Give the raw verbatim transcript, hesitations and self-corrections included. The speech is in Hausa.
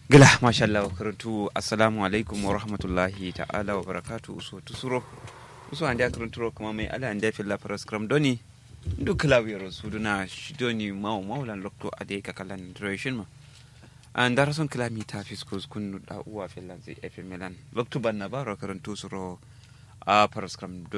Gila mashallah wa karantu assalamu alaikum wa rahmatullahi ta'ala wa barakatu uso tusuro uso ande karanturo kuma mai ala ande filla faras kram doni duk lawiyar su duna shidoni maw mawlan lokto ade ka kalan duration ma an darason kalami ta fiskos kun da uwa fillan zai efe milan lokto banna baro karantu suro a faras kram